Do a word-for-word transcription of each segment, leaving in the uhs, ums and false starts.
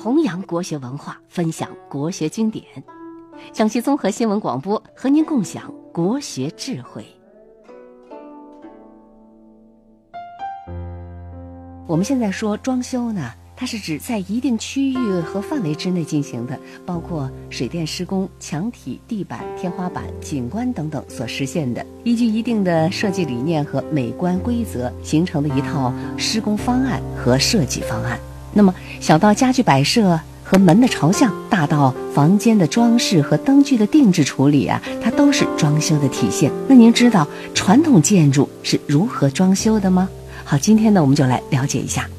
弘扬国学文化，分享国学经典。江西综合新闻广播和您共享国学智慧。我们现在说装修呢，它是指在一定区域和范围之内进行的，包括水电施工、墙体、地板、天花板、景观等等所实现的，依据一定的设计理念和美观规则形成的一套施工方案和设计方案。那么小到家具摆设和门的朝向，大到房间的装饰和灯具的定制处理啊，它都是装修的体现。那您知道传统建筑是如何装修的吗？好，今天呢我们就来了解一下。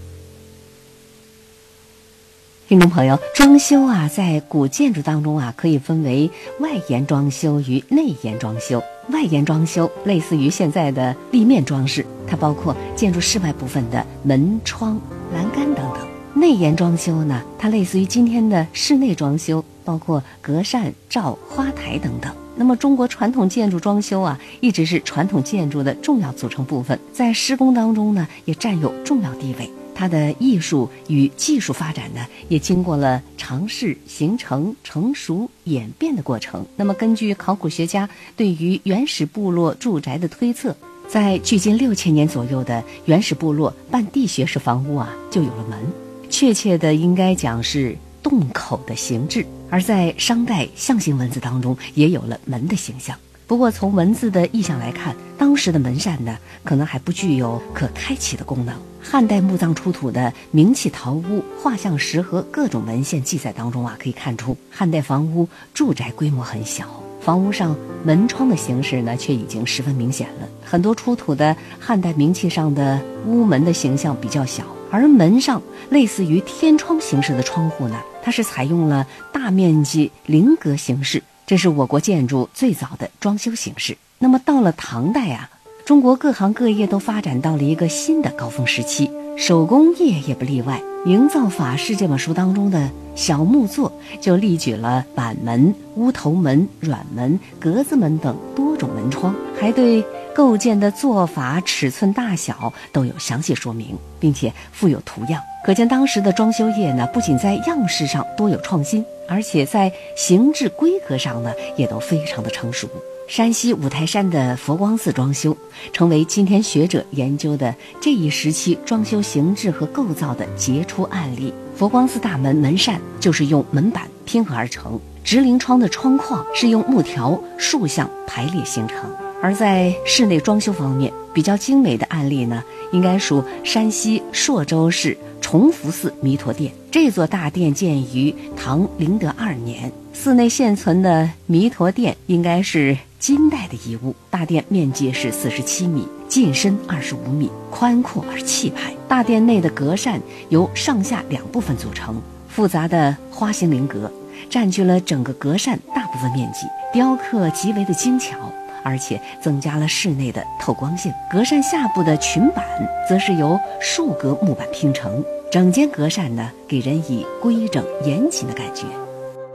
听众朋友，装修啊，在古建筑当中啊，可以分为外延装修与内延装修。外延装修类似于现在的立面装饰，它包括建筑室外部分的门、窗、栏杆等等。内延装修呢，它类似于今天的室内装修，包括隔扇、罩、花台等等。那么中国传统建筑装修啊，一直是传统建筑的重要组成部分，在施工当中呢，也占有重要地位。它的艺术与技术发展呢，也经过了尝试、形成、成熟、演变的过程。那么根据考古学家对于原始部落住宅的推测，在距今六千年左右的原始部落半地穴式房屋啊，就有了门，确切的应该讲是洞口的形制。而在商代象形文字当中也有了门的形象。不过从文字的意象来看，当时的门扇呢，可能还不具有可开启的功能。汉代墓葬出土的明器陶屋、画像石和各种文献记载当中啊，可以看出汉代房屋住宅规模很小，房屋上门窗的形式呢，却已经十分明显了。很多出土的汉代明器上的屋门的形象比较小，而门上类似于天窗形式的窗户呢，它是采用了大面积棂格形式，这是我国建筑最早的装修形式。那么到了唐代啊，中国各行各业都发展到了一个新的高峰时期，手工业也不例外。《营造法式》这本书当中的小木作就例举了板门、屋头门、软门、格子门等多种门窗，还对构建的做法、尺寸大小都有详细说明，并且附有图样。可见当时的装修业呢，不仅在样式上多有创新，而且在形制规格上呢，也都非常的成熟。山西五台山的佛光寺装修成为今天学者研究的这一时期装修形制和构造的杰出案例。佛光寺大门门扇就是用门板拼合而成，直棂窗的窗框是用木条竖向排列形成。而在室内装修方面，比较精美的案例呢，应该属山西朔州市崇福寺弥陀殿。这座大殿建于唐灵德二年，寺内现存的弥陀殿应该是金代的遗物。大殿面积是四十七米，进深二十五米，宽阔而气派。大殿内的格扇由上下两部分组成，复杂的花形棂格占据了整个格扇大部分面积，雕刻极为的精巧，而且增加了室内的透光性。格扇下部的裙板则是由数格木板拼成，整间格扇呢，给人以规整严谨的感觉。